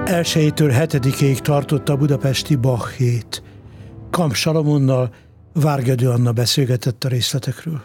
1-től 7-ig tartott a budapesti Bach hét. Kamp Salamonnal Várgedő Anna beszélgetett a részletekről.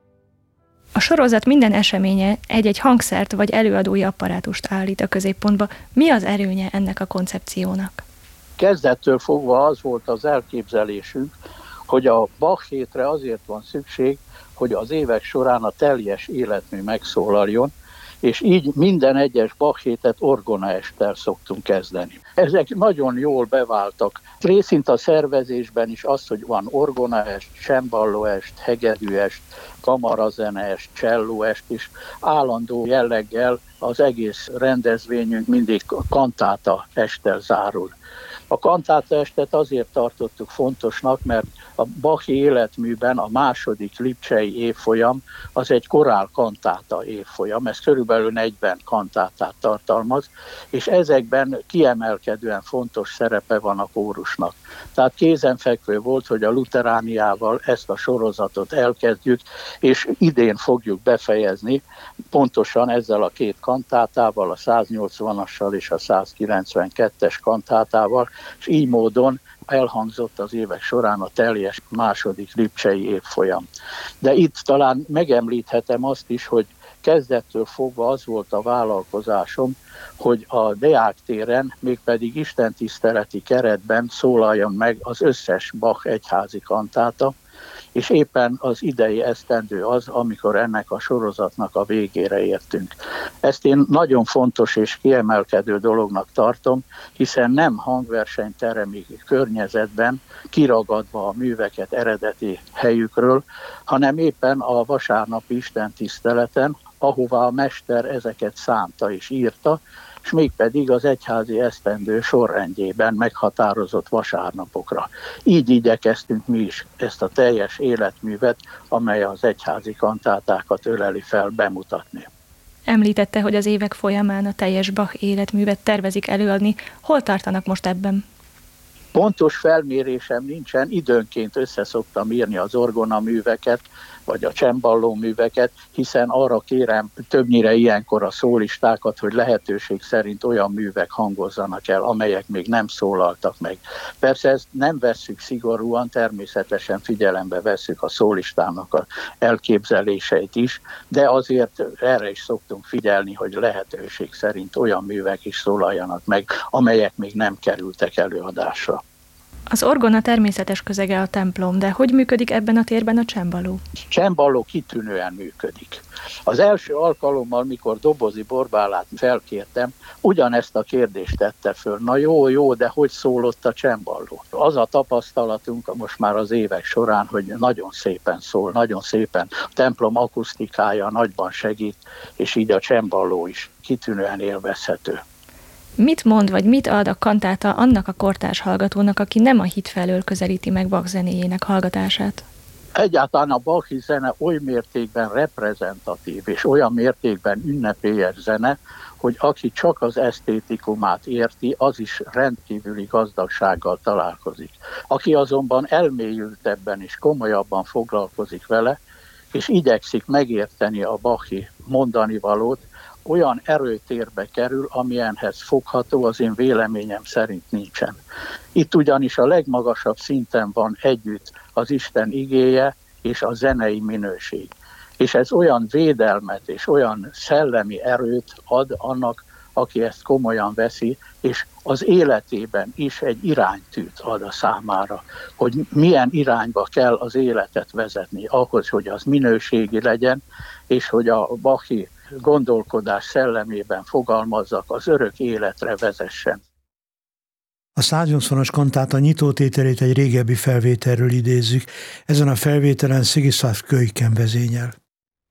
A sorozat minden eseménye egy-egy hangszert vagy előadói apparátust állít a középpontba. Mi az erőnye ennek a koncepciónak? Kezdettől fogva az volt az elképzelésünk, hogy a Bach hétre azért van szükség, hogy az évek során a teljes életmű megszólaljon, és így minden egyes Bach hétet orgonaesttel szoktunk kezdeni. Ezek nagyon jól beváltak. Részint a szervezésben is az, hogy van orgonaest, cemballóest, hegedűest, kamarazeneest, csellóest is, állandó jelleggel az egész rendezvényünk mindig kantáta esttel zárul. A kantáta estet azért tartottuk fontosnak, mert a Bachi életműben a második lipcsei évfolyam az egy korál kantáta évfolyam, ez körülbelül 40 kantátát tartalmaz, és ezekben kiemelkedően fontos szerepe van a kórusnak. Tehát kézenfekvő volt, hogy a luterániával ezt a sorozatot elkezdjük, és idén fogjuk befejezni, pontosan ezzel a két kantátával, a 180-assal és a 192-es kantátával, és így módon elhangzott az évek során a teljes második lipcsei évfolyam. De itt talán megemlíthetem azt is, hogy kezdettől fogva az volt a vállalkozásom, hogy a Deák téren, mégpedig istentiszteleti keretben szólaljon meg az összes Bach egyházi kantáta, és éppen az idei esztendő az, amikor ennek a sorozatnak a végére értünk. Ezt én nagyon fontos és kiemelkedő dolognak tartom, hiszen nem hangversenyteremi környezetben kiragadva a műveket eredeti helyükről, hanem éppen a vasárnapi istentiszteleten, ahová a mester ezeket szánta és írta, és mégpedig az egyházi esztendő sorrendjében meghatározott vasárnapokra. Így igyekeztünk mi is ezt a teljes életművet, amely az egyházi kantátákat öleli fel, bemutatni. Említette, hogy az évek folyamán a teljes Bach életművet tervezik előadni. Hol tartanak most ebben? Pontos felmérésem nincsen, időnként összeszoktam írni az orgonaműveket, vagy a cemballó műveket, hiszen arra kérem többnyire ilyenkor a szólistákat, hogy lehetőség szerint olyan művek hangozzanak el, amelyek még nem szólaltak meg. Persze ezt nem vesszük szigorúan, természetesen figyelembe vesszük a szólistának az elképzeléseit is, de azért erre is szoktunk figyelni, hogy lehetőség szerint olyan művek is szólaljanak meg, amelyek még nem kerültek előadásra. Az orgona természetes közege a templom, de hogy működik ebben a térben a cemballó? Cemballó kitűnően működik. Az első alkalommal, mikor Dobozi Borbálát felkértem, ugyanezt a kérdést tette föl. Na jó, de hogy szólott a cemballó? Az a tapasztalatunk most már az évek során, hogy nagyon szépen szól, nagyon szépen. A templom akusztikája nagyban segít, és így a cemballó is kitűnően élvezhető. Mit mond, vagy mit ad a kantáta annak a kortárs hallgatónak, aki nem a hit felől közelíti meg Bach zenéjének hallgatását? Egyáltalán a Bachi zene oly mértékben reprezentatív, és olyan mértékben ünnepélyes zene, hogy aki csak az esztétikumát érti, az is rendkívüli gazdagsággal találkozik. Aki azonban elmélyültebben és komolyabban foglalkozik vele, és igyekszik megérteni a Bachi mondanivalót, olyan erőtérbe kerül, amilyenhez fogható, az én véleményem szerint nincsen. Itt ugyanis a legmagasabb szinten van együtt az Isten igéje és a zenei minőség. És ez olyan védelmet és olyan szellemi erőt ad annak, aki ezt komolyan veszi, és az életében is egy iránytűt ad a számára, hogy milyen irányba kell az életet vezetni, ahhoz, hogy az minőségi legyen, és hogy a Bachi gondolkodás szellemében fogalmazzak, az örök életre vezessen. A 180-as kantáta nyitótételét egy régebbi felvételről idézzük. Ezen a felvételen Sigismund Kuyken vezényel.